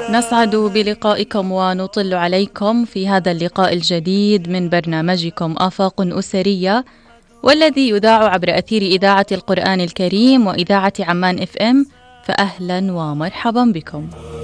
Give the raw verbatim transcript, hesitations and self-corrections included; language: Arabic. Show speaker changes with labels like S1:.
S1: نسعد بلقائكم ونطل عليكم في هذا اللقاء الجديد من برنامجكم آفاق أسرية، والذي يذاع عبر أثير إذاعة القرآن الكريم وإذاعة عمان إف إم. فأهلا ومرحبا بكم.